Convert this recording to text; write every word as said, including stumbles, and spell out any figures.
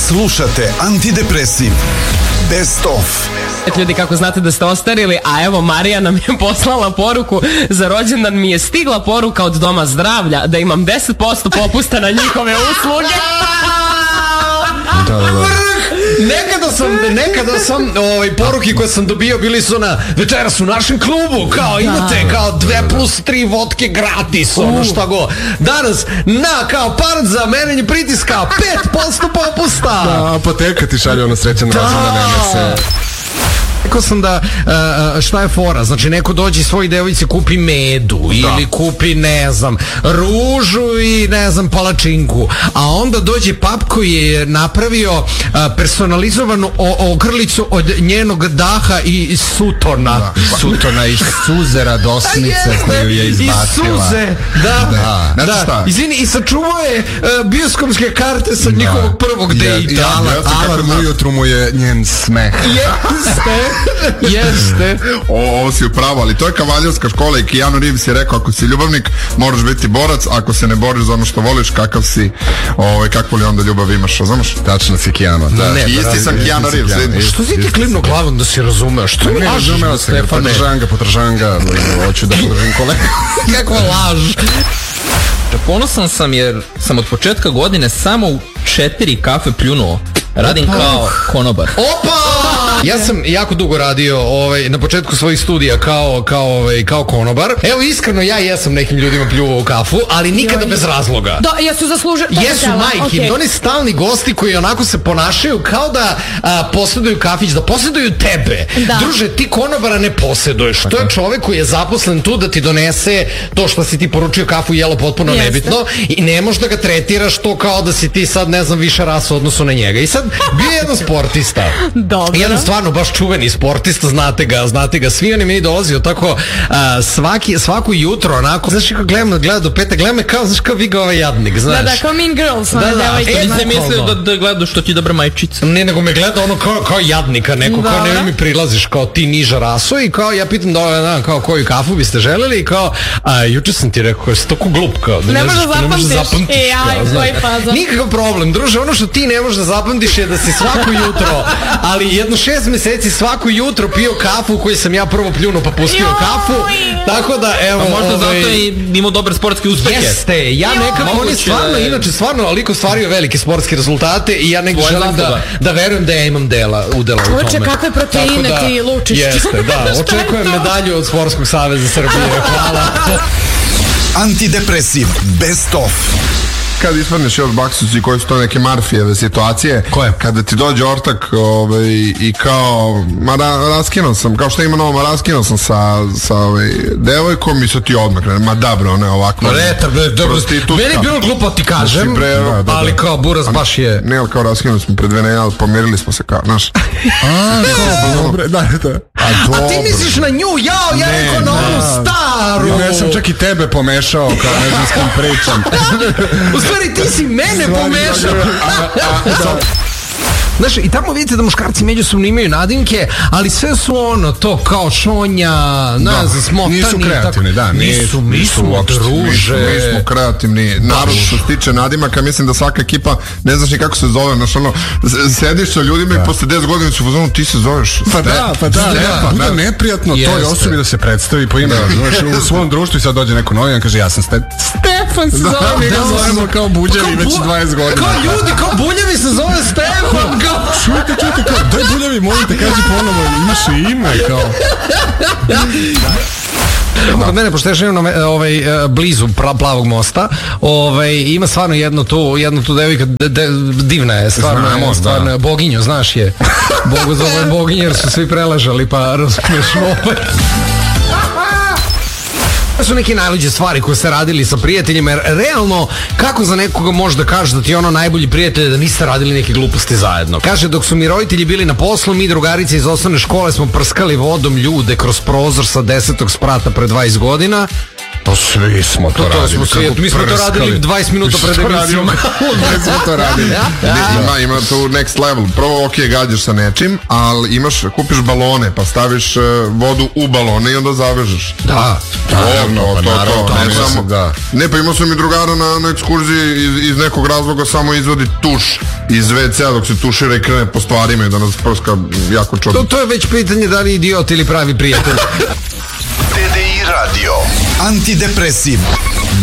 Slušate Antidepresiv Best of. Ljudi, kako znate da ste ostarili, a evo Marija nam je poslala poruku, za rođendan mi je stigla poruka od Doma zdravlja da imam deset posto popusta na njihove usluge. Da, da, da. Nekada sam, nekada sam, ovaj, poruke koje sam dobio bili su na večeras u našem klubu, kao imate kao dve plus tri vodke gratis, ono šta go. Danas, na, kao part za merenje pritiska, pet posto popusta. Da, apoteka ti šalje ono srećan rođendan, nema se. Rekao sam da, uh, šta je fora, znači neko dođe i svoj devojci kupi medu, da, ili kupi, ne znam, ružu i, ne znam, palačinku, a onda dođe pap koji je napravio uh, personalizovanu ogrlicu od njenog daha i sutona. Da, sutona i suze radosnice koju je izbacila. I suze, da, da, da, da. Šta? Izvini, i sačuvao je uh, bioskopske karte sa njihovog prvog dejta. I alarm ujutru mu je njen smeh. Jeste. Jeste. O, ovo si upravo, ali to je kavaljerska škola i Keanu Reeves je rekao, ako si ljubavnik moraš biti borac, ako se ne boriš za ono što voliš, kakav si, ovaj, kakvu li onda ljubav imaš, razumeš? Tačno si Keanu, da. Ne, isti sam Keanu Reeves. Što si ti klimno glavom da si razumeo? Što ne razumeo se, podržavam ga, podržavam ga, hoću da podržim kolega. Kakva laž. Ponosan sam jer sam od početka godine samo u četiri kafe pljunuo. Radim kao konobar. Opa! Ja sam jako dugo radio ovaj, na početku svojih studija kao, kao, ovaj, kao konobar. Evo, iskreno, ja jesam nekim ljudima pljuvao u kafu, ali nikada bez razloga. Da, jesu zaslužili. Jesu majke, okay. Oni stalni gosti koji onako se ponašaju kao da a, posjeduju kafić, da posjeduju tebe. Da. Druže, ti konobara ne posjeduješ. To je čovek koji je zaposlen tu da ti donese to što si ti poručio kafu, jelo potpuno Jeste. nebitno, i ne možeš da ga tretiraš to kao da si ti sad, ne znam, više rasa u odnosu na njega. I sad, bio je jedan sportista. Dobro. Jedan stvarno baš čuveni sportista, znate ga, znate ga, svi oni meni dolazio tako a, svaki, svaku jutro onako, znaš kako gledam, gleda do peta, gledam me kao, znaš kao vi ga ovaj jadnik, znaš. Da, da, kao Mean Girls, da, da, da. E, nisam mislio da, da gledaš što ti dobra majčica. Ne, nego me gleda ono kao, kao jadnika, neko da, kao ne mi prilaziš, kao ti niža rasu, i kao ja pitam da, da kao koju kafu biste želeli, i kao a, juče sam ti rekao, jesi toliko glup, kao da ne, ne možeš da zapamtiš, e, aj, koji fazon. Nikakav problem, druže, ono što ti ne možeš da zapamtiš je da si svako jutro, ali jedno šest meseci svako jutro pio kafu koju sam ja prvo pljunuo pa pustio Joj. kafu, tako da evo, pa možda ovaj, zato i imao dobre sportske uspehe. Jeste, ja nekako, on je stvarno, da je... inače stvarno aliko stvario velike sportske rezultate i ja negdje želim da, da verujem da ja imam dela, udela u tome. Oče, kakve proteine da, ti lučiš. Jeste, da, očekujem medalju od Sportskog saveza Srbije, hvala. Antidepresiv Best of. Kad ispadneš još baksuci koji su to neke Marfijeve situacije. Koje? Kada ti dođe ortak ovaj, i kao ma ra, raskinuo sam, kao što ima novo, ma raskinuo sam sa, sa ovaj, devojkom i sad ti odmah krene, ma da bro, ne ovako. Retar, meni je bilo glupo ti kažem, pre, da, da, da. ali kao buraz baš je. Ne, ali kao raskinuo smo pred dve nedelje, pomirili smo se kao, znaš. A, kao, dobro, da, da. A, a ti misliš na nju, jao, ja rekao na onu staru. Ja sam čak i tebe pomešao, kao ne znam s kim pričam. U stvari ti si mene pomešao. Znaš, i tamo vidite da muškarci međusobno imaju nadimke, ali sve su ono, to kao šonja, ne znam, smotani. Nisu kreativni, da, nisu, mi smo druže. Mi smo kreativni, naravno što se tiče nadimaka, mislim da svaka ekipa, ne znaš ni kako se zove, znaš ono, sediš sa ljudima i posle deset godina su fazonu, ti se zoveš. Pa da, pa da, bude neprijatno toj osobi da se predstavi po imenu, znaš, u svom društvu i sad dođe neko novi, on kaže, ja sam Stefan se zove, mi ga zovemo kao Buljevi već dvadeset godina. Kao ljudi, kao Buljevi se zove Stefan, čujte, čujte, kao, daj Buljevi, molim te, kaži ponovo, imaš i ime, kao. Kod mene, pošto ja živim na ovaj, blizu plavog mosta, ovaj, ima stvarno jednu tu, jednu tu devojka, de, de, divna je, stvarno, Znamo, stvarno da. boginju, znaš je, Bogu zove boginju jer su svi preležali, pa razumiješ ovaj. To su neke najluđe stvari koje ste radili sa prijateljima, jer realno, kako za nekoga može da kaže da ti je ono najbolji prijatelj da niste radili neke gluposti zajedno? Kaže, dok su mi roditelji bili na poslu, mi drugarice iz osnovne škole smo prskali vodom ljude kroz prozor sa desetog sprata pre dvadeset godina. Pa svi smo to, to radili. Smo svi, mi smo to radili dvadeset minuta pred emisijom. Mi smo to radili. Ima, ima tu next level. Prvo, ok, gađaš sa nečim, ali imaš, kupiš balone, pa staviš uh, vodu u balone i onda zavežeš. Da, naravno, to, pa to, naravno, to, to, ne, to samo, da. Ne, pa imao sam i drugara na, na ekskurziji iz, iz nekog razloga samo izvodi tuš iz ve ce a dok se tušira i krene po stvarima i da nas prska jako čudno. To, to je već pitanje da li idiot ili pravi prijatelj. te de i radio. Antidepresiv.